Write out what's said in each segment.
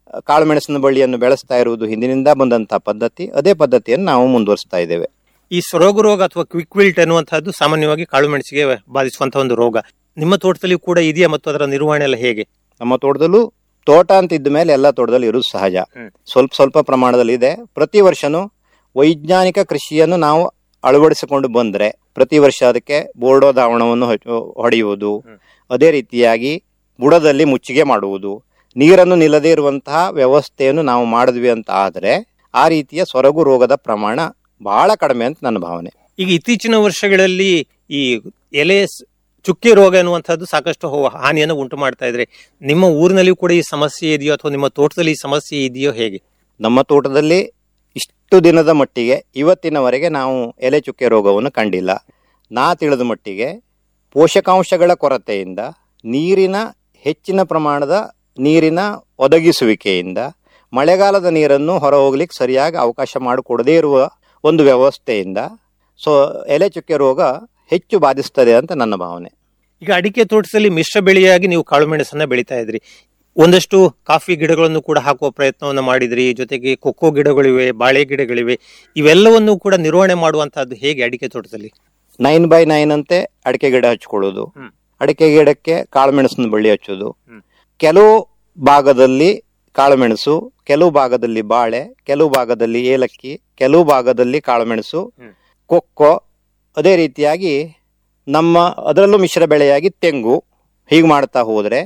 ಕಾಳುಮೆಣಸಿನ ಬಳ್ಳಿಯನ್ನು ಬೆಳೆಸ್ತಾ ಇರುವುದು ಹಿಂದಿನಿಂದ ಬಂದಂತಹ ಪದ್ಧತಿ. ಅದೇ ಪದ್ಧತಿಯನ್ನು ನಾವು ಮುಂದುವರಿಸ್ತಾ ಇದ್ದೇವೆ. ಈ ಸೊರಗು ರೋಗ ಅಥವಾ ಕ್ವಿಕ್ ವಿಲ್ಟ್ ಅನ್ನುವಂತಹದ್ದು ಸಾಮಾನ್ಯವಾಗಿ ಕಾಳುಮೆಣಸಿಗೆ ಬಾಧಿಸುವಂತಹ ಒಂದು ರೋಗ. ನಿಮ್ಮ ತೋಟದಲ್ಲಿ ಕೂಡ ಇದೆಯಾ ಮತ್ತು ಅದರ ನಿರ್ವಹಣೆ ಎಲ್ಲ ಹೇಗೆ? ನಮ್ಮ ತೋಟದಲ್ಲೂ ತೋಟ ಅಂತ ಇದ್ದ ಮೇಲೆ ಎಲ್ಲ ತೋಟದಲ್ಲಿ ಇರುವುದು ಸಹಜ. ಸ್ವಲ್ಪ ಪ್ರಮಾಣದಲ್ಲಿ ಇದೆ. ಪ್ರತಿ ವರ್ಷನೂ ವೈಜ್ಞಾನಿಕ ಕೃಷಿಯನ್ನು ನಾವು ಅಳವಡಿಸಿಕೊಂಡು ಬಂದ್ರೆ ಪ್ರತಿ ವರ್ಷ ಅದಕ್ಕೆ ಬೋರ್ಡೋ ದ್ರಾವಣವನ್ನು ಹೊಡೆಯುವುದು, ಅದೇ ರೀತಿಯಾಗಿ ಬುಡದಲ್ಲಿ ಮುಚ್ಚಿಗೆ ಮಾಡುವುದು, ನೀರನ್ನು ನಿಲ್ಲದೇ ಇರುವಂತಹ ವ್ಯವಸ್ಥೆಯನ್ನು ನಾವು ಮಾಡಿದ್ವಿ ಅಂತ ಆದರೆ ಆ ರೀತಿಯ ಸೊರಗು ರೋಗದ ಪ್ರಮಾಣ ಬಹಳ ಕಡಿಮೆ ಅಂತ ನನ್ನ ಭಾವನೆ. ಈಗ ಇತ್ತೀಚಿನ ವರ್ಷಗಳಲ್ಲಿ ಈ ಎಲೆ ಚುಕ್ಕೆ ರೋಗ ಎನ್ನುವಂಥದ್ದು ಸಾಕಷ್ಟು ಹಾನಿಯನ್ನು ಉಂಟು ಮಾಡ್ತಾ ಇದ್ರೆ, ನಿಮ್ಮ ಊರಿನಲ್ಲಿಯೂ ಕೂಡ ಈ ಸಮಸ್ಯೆ ಇದೆಯೋ ಅಥವಾ ನಿಮ್ಮ ತೋಟದಲ್ಲಿ ಈ ಸಮಸ್ಯೆ ಇದೆಯೋ ಹೇಗೆ? ನಮ್ಮ ತೋಟದಲ್ಲಿ ಇಷ್ಟು ದಿನದ ಮಟ್ಟಿಗೆ ಇವತ್ತಿನವರೆಗೆ ನಾವು ಎಲೆ ಚುಕ್ಕೆ ರೋಗವನ್ನು ಕಂಡಿಲ್ಲ. ನಾ ತಿಳಿದ ಮಟ್ಟಿಗೆ ಪೋಷಕಾಂಶಗಳ ಕೊರತೆಯಿಂದ, ನೀರಿನ ಹೆಚ್ಚಿನ ಪ್ರಮಾಣದ ನೀರಿನ ಒದಗಿಸುವಿಕೆಯಿಂದ, ಮಳೆಗಾಲದ ನೀರನ್ನು ಹೊರ ಹೋಗ್ಲಿಕ್ಕೆ ಸರಿಯಾಗಿ ಅವಕಾಶ ಮಾಡಿಕೊಡದೇ ಇರುವ ಒಂದು ವ್ಯವಸ್ಥೆಯಿಂದ ಎಲೆ ಚುಕ್ಕೆ ರೋಗ ಹೆಚ್ಚು ಬಾಧಿಸ್ತದೆ ಅಂತ ನನ್ನ ಭಾವನೆ. ಈಗ ಅಡಿಕೆ ತೋಟದಲ್ಲಿ ಮಿಶ್ರ ಬೆಳೆಯಾಗಿ ನೀವು ಕಾಳುಮೆಣಸನ್ನ ಬೆಳೀತಾ ಇದ್ರಿ. ಒಂದಷ್ಟು ಕಾಫಿ ಗಿಡಗಳನ್ನು ಕೂಡ ಹಾಕುವ ಪ್ರಯತ್ನವನ್ನು ಮಾಡಿದ್ರಿ. ಜೊತೆಗೆ ಕೊಕ್ಕೋ ಗಿಡಗಳಿವೆ, ಬಾಳೆ ಗಿಡಗಳಿವೆ. ಇವೆಲ್ಲವನ್ನು ಕೂಡ ನಿರ್ವಹಣೆ ಮಾಡುವಂತಹದ್ದು ಹೇಗೆ ಅಡಿಕೆ ತೋಟದಲ್ಲಿ? 9x9 ಅಂತೆ ಅಡಿಕೆ ಗಿಡ ಹಚ್ಕೊಳ್ಳೋದು, ಅಡಿಕೆ ಗಿಡಕ್ಕೆ ಕಾಳುಮೆಣಸಿನ ಬಳ್ಳಿ ಹಚ್ಚೋದು. ಕೆಲವು ಭಾಗದಲ್ಲಿ ಕಾಳುಮೆಣಸು, ಕೆಲವು ಭಾಗದಲ್ಲಿ ಬಾಳೆ, ಕೆಲವು ಭಾಗದಲ್ಲಿ ಏಲಕ್ಕಿ, ಕೆಲವು ಭಾಗದಲ್ಲಿ ಕಾಳುಮೆಣಸು, ಕೊಕ್ಕೋ, ಅದೇ ರೀತಿಯಾಗಿ ಅದರಲ್ಲೂ ಮಿಶ್ರ ಬೆಳೆಯಾಗಿ ತೆಂಗು. ಹೀಗೆ ಮಾಡ್ತಾ ಹೋದರೆ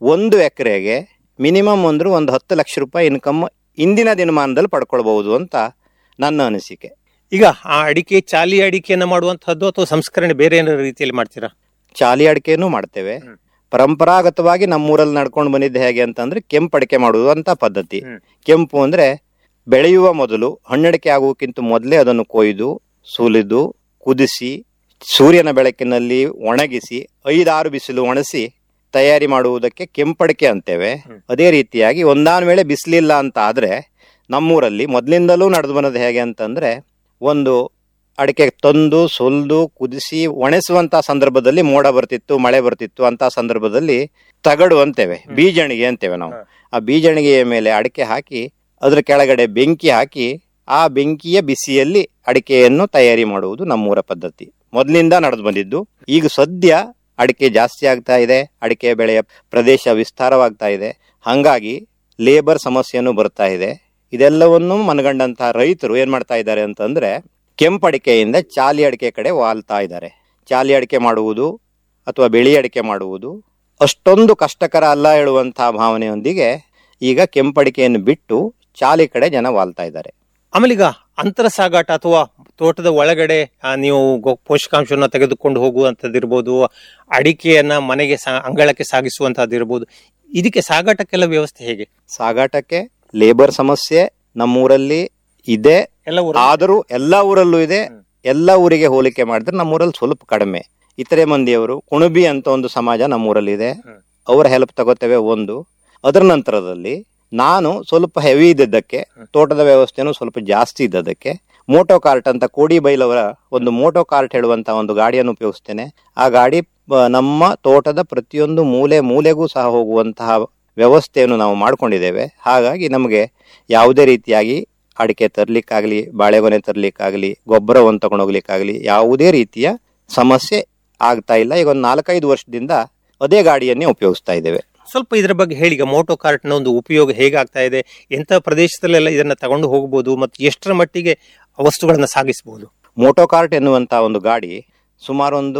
1 ಎಕರೆಗೆ ಮಿನಿಮಮ್ ಒಂದು 10 ಲಕ್ಷ ರೂಪಾಯಿ ಇನ್ಕಮ್ ಇಂದಿನ ದಿನಮಾನದಲ್ಲಿ ಪಡ್ಕೊಳ್ಬಹುದು ಅಂತ ನನ್ನ ಅನಿಸಿಕೆ. ಈಗ ಆ ಅಡಿಕೆ ಚಾಲಿ ಅಡಿಕೆಯನ್ನ ಮಾಡುವಂತಹದ್ದು ಅಥವಾ ಸಂಸ್ಕರಣೆ ಬೇರೆ ಏನಾರ ರೀತಿಯಲ್ಲಿ ಮಾಡ್ತೀರಾ? ಚಾಲಿ ಅಡಿಕೆನೂ ಮಾಡ್ತೇವೆ. ಪರಂಪರಾಗತವಾಗಿ ನಮ್ಮೂರಲ್ಲಿ ನಡ್ಕೊಂಡು ಬಂದಿದ್ದು ಹೇಗೆ ಅಂತಂದ್ರೆ ಕೆಂಪು ಅಡಿಕೆ ಮಾಡುವುದು ಅಂತ ಪದ್ಧತಿ. ಕೆಂಪು ಅಂದ್ರೆ ಬೆಳೆಯುವ ಮೊದಲು, ಹಣ್ಣಡಿಕೆ ಆಗುವಕ್ಕಿಂತ ಮೊದಲೇ ಅದನ್ನು ಕೊಯ್ದು, ಸುಲಿದು, ಕುದಿಸಿ, ಸೂರ್ಯನ ಬೆಳಕಿನಲ್ಲಿ ಒಣಗಿಸಿ, 5-6 ಬಿಸಿಲು ಒಣಸಿ ತಯಾರಿ ಮಾಡುವುದಕ್ಕೆ ಕೆಂಪಡಿಕೆ ಅಂತೇವೆ. ಅದೇ ರೀತಿಯಾಗಿ ಒಂದಾನ ವೇಳೆ ಬಿಸಿಲಿಲ್ಲ ಅಂತ ಆದ್ರೆ ನಮ್ಮೂರಲ್ಲಿ ಮೊದಲಿಂದಲೂ ನಡೆದು ಬಂದದ್ದು ಹೇಗೆ ಅಂತಂದ್ರೆ, ಒಂದು ಅಡಿಕೆ ತಂದು ಸುಲಿದು ಕುದಿಸಿ ಒಣಸುವಂತ ಸಂದರ್ಭದಲ್ಲಿ ಮೋಡ ಬರ್ತಿತ್ತು, ಮಳೆ ಬರ್ತಿತ್ತು. ಅಂತ ಸಂದರ್ಭದಲ್ಲಿ ತಗಡು ಅಂತೇವೆ, ಬೀಜಣಿಗೆ ಅಂತೇವೆ ನಾವು. ಆ ಬೀಜಣಿಗೆಯ ಮೇಲೆ ಅಡಿಕೆ ಹಾಕಿ ಅದರ ಕೆಳಗಡೆ ಬೆಂಕಿ ಹಾಕಿ ಆ ಬೆಂಕಿಯ ಬಿಸಿಯಲ್ಲಿ ಅಡಿಕೆಯನ್ನು ತಯಾರಿ ಮಾಡುವುದು ನಮ್ಮೂರ ಪದ್ಧತಿ, ಮೊದಲಿಂದ ನಡೆದು ಬಂದಿದ್ದು. ಈಗ ಸದ್ಯ ಅಡಿಕೆ ಜಾಸ್ತಿ ಆಗ್ತಾ ಇದೆ, ಅಡಿಕೆ ಬೆಳೆಯ ಪ್ರದೇಶ ವಿಸ್ತಾರವಾಗ್ತಾ ಇದೆ, ಹಾಗಾಗಿ ಲೇಬರ್ ಸಮಸ್ಯೆನೂ ಬರ್ತಾ ಇದೆ. ಇದೆಲ್ಲವನ್ನು ಮನಗಂಡಂತಹ ರೈತರು ಏನ್ ಮಾಡ್ತಾ ಇದ್ದಾರೆ ಅಂತಂದ್ರೆ, ಕೆಂಪಡಿಕೆಯಿಂದ ಚಾಲಿ ಅಡಿಕೆ ಕಡೆ ವಾಲ್ತಾ ಇದ್ದಾರೆ. ಚಾಲಿ ಅಡಿಕೆ ಮಾಡುವುದು ಅಥವಾ ಬಿಳಿ ಅಡಿಕೆ ಮಾಡುವುದು ಅಷ್ಟೊಂದು ಕಷ್ಟಕರ ಅಲ್ಲ ಹೇಳುವಂತಹ ಭಾವನೆಯೊಂದಿಗೆ ಈಗ ಕೆಂಪಡಿಕೆಯನ್ನು ಬಿಟ್ಟು ಚಾಲಿ ಕಡೆ ಜನ ವಾಲ್ತಾ ಇದ್ದಾರೆ. ಆಮೇಲೆ ಈಗ ಅಂತರ ಸಾಗಾಟ ಅಥವಾ ತೋಟದ ಒಳಗಡೆ ನೀವು ಪೋಷಕಾಂಶವನ್ನು ತೆಗೆದುಕೊಂಡು ಹೋಗುವಂತದ್ದಿರ್ಬೋದು, ಅಡಿಕೆಯನ್ನ ಮನೆಗೆ ಅಂಗಳಕ್ಕೆ ಸಾಗಿಸುವಂತಹದ್ದಿರ್ಬೋದು, ಇದಕ್ಕೆ ಸಾಗಾಟಕ್ಕೆಲ್ಲ ವ್ಯವಸ್ಥೆ ಹೇಗೆ? ಸಾಗಾಟಕ್ಕೆ ಲೇಬರ್ ಸಮಸ್ಯೆ ನಮ್ಮೂರಲ್ಲಿ ಇದೆ, ಆದರೂ ಎಲ್ಲಾ ಊರಲ್ಲೂ ಇದೆ. ಎಲ್ಲಾ ಊರಿಗೆ ಹೋಲಿಕೆ ಮಾಡಿದ್ರೆ ನಮ್ಮೂರಲ್ಲಿ ಸ್ವಲ್ಪ ಕಡಿಮೆ. ಇತರೆ ಮಂದಿಯವರು ಕುಣಬಿ ಅಂತ ಒಂದು ಸಮಾಜ ನಮ್ಮೂರಲ್ಲಿ ಇದೆ, ಅವರ ಹೆಲ್ಪ್ ತಗೋತೇವೆ ಒಂದು. ಅದರ ನಂತರದಲ್ಲಿ ನಾನು ಸ್ವಲ್ಪ ಹೆವಿ ಇದ್ದದ್ದಕ್ಕೆ, ತೋಟದ ವ್ಯವಸ್ಥೆನೂ ಸ್ವಲ್ಪ ಜಾಸ್ತಿ ಇದ್ದದಕ್ಕೆ ಮೋಟೋ ಕಾರ್ಟ್ ಅಂತ ಕೋಡಿ ಬೈಲವರ ಒಂದು ಮೋಟೋ ಕಾರ್ಟ್ ಹೇಳುವಂತಹ ಒಂದು ಗಾಡಿಯನ್ನು ಉಪಯೋಗಿಸ್ತೇನೆ. ಆ ಗಾಡಿ ನಮ್ಮ ತೋಟದ ಪ್ರತಿಯೊಂದು ಮೂಲೆಗೂ ಸಹ ಹೋಗುವಂತಹ ವ್ಯವಸ್ಥೆಯನ್ನು ನಾವು ಮಾಡ್ಕೊಂಡಿದ್ದೇವೆ. ಹಾಗಾಗಿ ನಮಗೆ ಯಾವುದೇ ರೀತಿಯಾಗಿ ಅಡಿಕೆ ತರ್ಲಿಕ್ಕಾಗ್ಲಿ, ಬಾಳೆಗೊನೆ ತರ್ಲಿಕ್ಕಾಗ್ಲಿ, ಗೊಬ್ಬರವನ್ನು ತಗೊಂಡೋಗ್ಲಿಕ್ಕಾಗ್ಲಿ ಯಾವುದೇ ರೀತಿಯ ಸಮಸ್ಯೆ ಆಗ್ತಾ ಇಲ್ಲ. ಈಗ ಒಂದು 4-5 ವರ್ಷದಿಂದ ಅದೇ ಗಾಡಿಯನ್ನೇ ಉಪಯೋಗಿಸ್ತಾ ಇದ್ದೇವೆ. ಸ್ವಲ್ಪ ಇದರ ಬಗ್ಗೆ ಹೇಳಿ. ಈಗ ಮೋಟೋ ಕಾರ್ಟ್ನ ಒಂದು ಉಪಯೋಗ ಹೇಗಾಗ್ತಾ ಇದೆ, ಎಂಥ ಪ್ರದೇಶದಲ್ಲೆಲ್ಲ ಇದನ್ನ ತಗೊಂಡು ಹೋಗಬಹುದು ಮತ್ತು ಎಷ್ಟರ ಮಟ್ಟಿಗೆ ವಸ್ತುಗಳನ್ನ ಸಾಗಿಸಬಹುದು? ಮೋಟೋ ಕಾರ್ಟ್ ಎನ್ನುವಂತಹ ಒಂದು ಗಾಡಿ ಸುಮಾರು ಒಂದು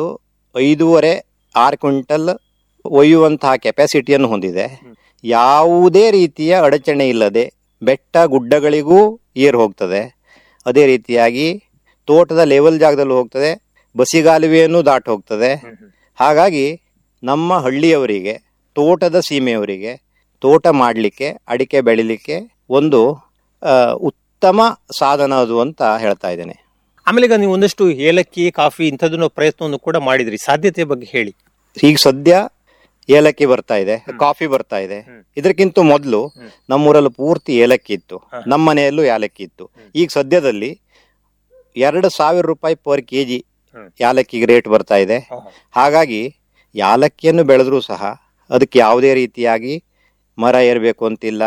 5.5-6 ಕ್ವಿಂಟಲ್ ಒಯ್ಯುವಂತಹ ಕೆಪಾಸಿಟಿಯನ್ನು ಹೊಂದಿದೆ. ಯಾವುದೇ ರೀತಿಯ ಅಡಚಣೆ ಇಲ್ಲದೆ ಬೆಟ್ಟ ಗುಡ್ಡಗಳಿಗೂ ಏರ್ ಹೋಗ್ತದೆ. ಅದೇ ರೀತಿಯಾಗಿ ತೋಟದ ಲೆವೆಲ್ ಜಾಗದಲ್ಲಿ ಹೋಗ್ತದೆ, ಬಸಿಗಾಲುವೆಯನ್ನು ದಾಟಿ ಹೋಗ್ತದೆ. ಹಾಗಾಗಿ ನಮ್ಮ ಹಳ್ಳಿಯವರಿಗೆ, ತೋಟದ ಸೀಮೆಯವರಿಗೆ ತೋಟ ಮಾಡಲಿಕ್ಕೆ, ಅಡಿಕೆ ಬೆಳಿಲಿಕ್ಕೆ ಒಂದು ಉತ್ತಮ ಸಾಧನ ಅದು ಅಂತ ಹೇಳ್ತಾ ಇದ್ದೇನೆ. ಆಮೇಲೆ ಈಗ ನೀವು ಒಂದಷ್ಟು ಏಲಕ್ಕಿ, ಕಾಫಿ ಇಂಥದನ್ನ ಪ್ರಯತ್ನವನ್ನು ಕೂಡ ಮಾಡಿದ್ರಿ, ಸಾಧ್ಯತೆ ಬಗ್ಗೆ ಹೇಳಿ. ಈಗ ಸದ್ಯ ಏಲಕ್ಕಿ ಬರ್ತಾ ಇದೆ, ಕಾಫಿ ಬರ್ತಾ ಇದೆ. ಇದಕ್ಕಿಂತ ಮೊದಲು ನಮ್ಮೂರಲ್ಲಿ ಪೂರ್ತಿ ಏಲಕ್ಕಿ ಇತ್ತು, ನಮ್ಮ ಮನೆಯಲ್ಲೂ ಏಲಕ್ಕಿ ಇತ್ತು. ಈಗ ಸದ್ಯದಲ್ಲಿ 2,000 ರೂಪಾಯಿ ಪರ್ ಕೆಜಿ ಯಾಲಕ್ಕಿಗೆ ರೇಟ್ ಬರ್ತಾ ಇದೆ. ಹಾಗಾಗಿ ಯಾಲಕ್ಕಿಯನ್ನು ಬೆಳೆದ್ರೂ ಸಹ ಅದಕ್ಕೆ ಯಾವುದೇ ರೀತಿಯಾಗಿ ಮರ ಏರಬೇಕು ಅಂತಿಲ್ಲ,